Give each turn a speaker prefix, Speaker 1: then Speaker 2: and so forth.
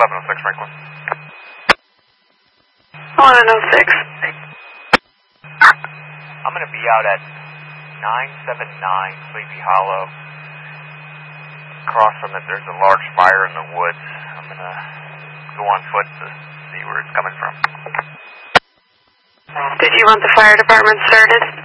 Speaker 1: 1106 Franklin.
Speaker 2: 1106.
Speaker 1: I'm going to be out at 979 Sleepy Hollow. Across from it, there's a large fire in the woods. I'm going to go on foot to see where it's coming from.
Speaker 2: Did you want the fire department started?